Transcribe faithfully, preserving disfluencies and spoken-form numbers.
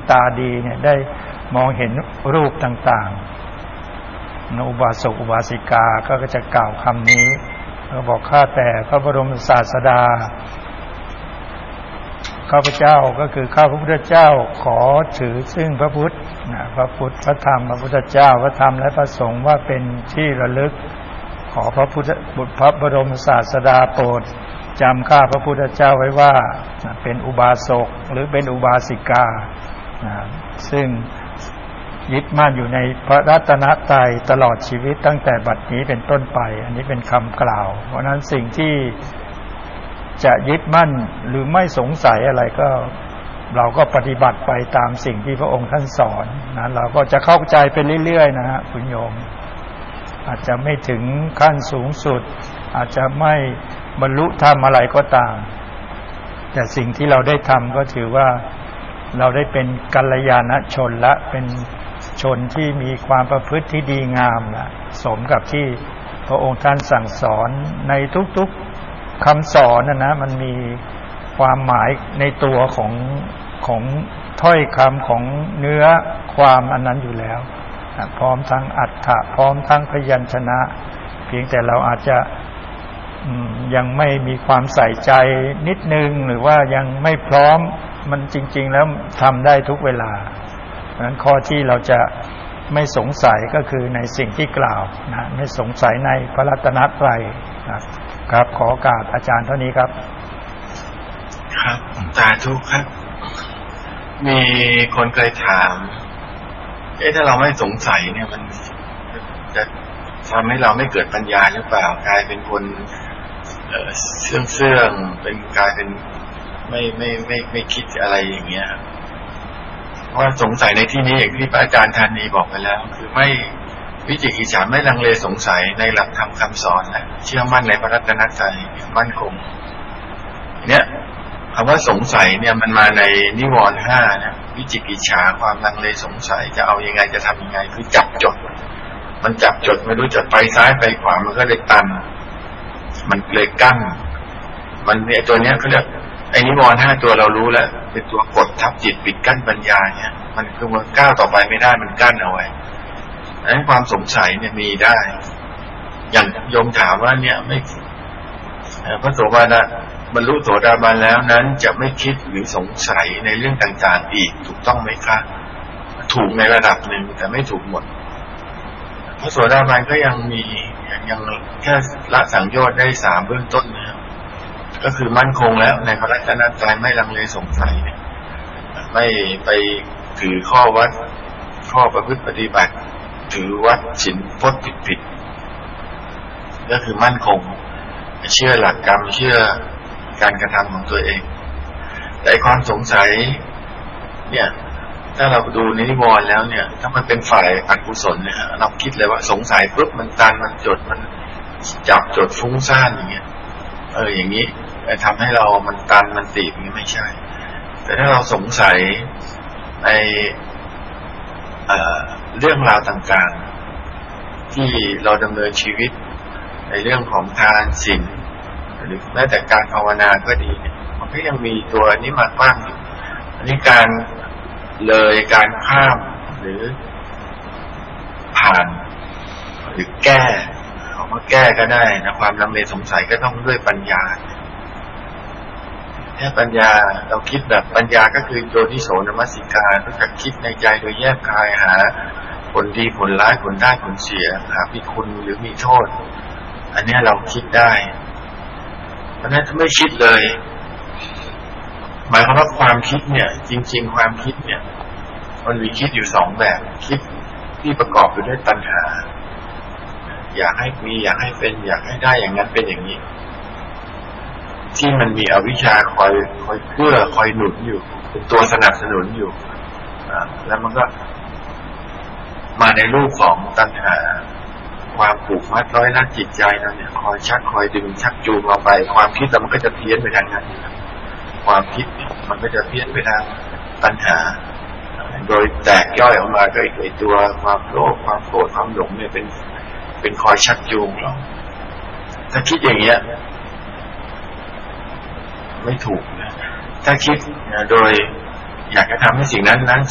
ตาดีเนี่ยได้มองเห็นรูปต่างๆอุบาสกอุบาสิกาก็จะกล่าวคำนี้ก็บอกข้าแต่พระบรมศาสดาข้าพเจ้าก็คือข้าพระพุทธเจ้าขอถือซึ่งพระพุทธนะพระพุทธพระธรรมพระพุทธเจ้าพระธรรมและพระสงฆ์ว่าเป็นที่ระลึกขอพระพุทธบุตรพระบรมศาสดาโปรดจำข้าพระพุทธเจ้าไว้ว่าเป็นอุบาสกหรือเป็นอุบาสิกาซึ่งยึดมั่นอยู่ในพระรัตนตรัยตลอดชีวิตตั้งแต่บัดนี้เป็นต้นไปอันนี้เป็นคำกล่าวเพราะนั้นสิ่งที่จะยึดมั่นหรือไม่สงสัยอะไรก็เราก็ปฏิบัติไปตามสิ่งที่พระองค์ท่านสอนนะเราก็จะเข้าใจไปเรื่อยๆนะฮะคุณโยมอาจจะไม่ถึงขั้นสูงสุดอาจจะไม่บรรลุธรรมอะไรก็ตามแต่สิ่งที่เราได้ทำก็ถือว่าเราได้เป็นกัลยาณชนละเป็นชนที่มีความประพฤติที่ดีงามละสมกับที่พระองค์ท่านสั่งสอนในทุกๆคำสอนนะนะมันมีความหมายในตัวของของถ้อยคำของเนื้อความอันนั้นอยู่แล้วพร้อมทั้งอรรถะพร้อมทั้งพยัญชนะเพียงแต่เราอาจจะยังไม่มีความใส่ใจนิดนึงหรือว่ายังไม่พร้อมมันจริงๆแล้วทำได้ทุกเวลาเพราะฉะนั้นข้อที่เราจะไม่สงสัยก็คือในสิ่งที่กล่าวนะไม่สงสัยในพระรัตนตรัยนะครับขอโอกาสอาจารย์เท่านี้ครับครับสาธุครับมีคนเคยถามเอ๊ะถ้าเราไม่สงสัยเนี่ยมันจะทำให้เราไม่เกิดปัญญาหรือเปล่ากลายเป็นคนเอ่อเสื่องเสื่องเป็นกลายเป็นไม่ไม่ไม่ไม่คิดอะไรอย่างเงี้ยเพราะสงสัยในที่นี้อย่างที่พระอาจารย์ธานีบอกไปแล้วคือไม่วิจิกิจฉาไม่ลังเลสงสัยในหลักธรรมคำสอนนะเชื่อมั่นในพระรัตนตรัยมั่นคงเนี่ยคำว่าสงสัยเนี่ยมันมาในนิวรณ์ห้านะวิจิกิจฉาความลังเลสงสัยจะเอายังไงจะทำยังไงคือจับจดมันจับจดไม่รู้จะไปซ้ายไปขวามันก็เลยตันมันเลยกั้นมันเนี่ยตัวเนี้ยเขาเรียกไอ้นิวรณ์ห้าตัวเรารู้แล้วเป็นตัวกดทับจิตปิดกั้นปัญญาเนี่ยมันคือมันก้าวต่อไปไม่ได้มันกั้นเอาไว้ดังนั้นความสงสัยเนี่ยมีได้อย่างโยมถามว่าเนี่ยไม่พระโสดาบันบรรลุโสดาบันแล้วนั้นจะไม่คิดหรือสงสัยในเรื่องต่างๆอีกถูกต้องไหมคะถูกในระดับหนึ่งแต่ไม่ถูกหมดพระโสดาบันก็ยังมียังแค่ละสังโยชน์ได้สามเบื้องต้นนะครับก็คือมั่นคงแล้วในพระรัตนตรัยไม่ลังเลสงสัยเนี่ยไม่ไปถือข้อวัดข้อประพฤติปฏิบัติถือวัดศีลพจน์ผิดๆก็คือมั่นคงเชื่อหลักกรรมเชื่อการกระทำของตัวเองแต่ความสงสัยเนี่ยถ้าเราดูในนิวรณ์แล้วเนี่ยถ้ามันเป็นฝ่ายอกุศลเนี่ยเราคิดเลยว่าสงสัยปุ๊บมันตันมันจดมันจับจดฟุ้งซ่านอย่างเงี้ยเอออย่างนี้ทำให้เรามันตันมันตีบนี่ไม่ใช่แต่ถ้าเราสงสัยในเอ่อเรื่องราวต่างๆที่เราดำเนินชีวิตในเรื่องของทานศีลหรือแม้แต่การภาวนาก็ดีเนี่ยมันก็ยังมีตัวนี้มาบ้างอยู่อันนี้การเลยการข้ามหรือผ่านหรือแก้เอามาแก้ก็ได้นะความลังเลสงสัยก็ต้องด้วยปัญญาแค่ปัญญาเราคิดแบบปัญญาก็คือโยนิโสมนสิการรู้จักคิดในใจโดยแยกคายหาผลดีผลร้ายผลได้ผลเสียหามีคุณหรือมีโทษอันนี้เราคิดได้เพราะนั้นถ้าไม่คิดเลยหมายความว่าความคิดเนี่ยจริงๆความคิดเนี่ยมันมีคิดอยู่สองแบบคิดที่ประกอบอยู่ด้วยตัณหาอยากให้มีอยากให้เป็นอยากให้ได้อย่างนั้นเป็นอย่างนี้ที่มันมีอวิชชาคอยคอยเกื้อคอยหนุนอยู่เป็นตัวสนับสนุนอยู่แล้วมันก็มาในรูปของตัณหาความผูกมัดร้อยลัดจิตใจเราเนี่ยคอยชักคอยดึงชักจูงเราไปความคิดเรามันก็จะเพี้ยนไปทางนั้นความคิดมันก็จะเพี้ยนไปทางตัณหาโดยแตกย่อยออกมาก็ไอตัวความโลภความโกรธความหลงเนี่ยเป็นเป็นคอยชักจูงเราถ้าคิดอย่างเงี้ยไม่ถูกนะถ้าคิดโดยอยากจะทำให้สิ่งนั้นนั้น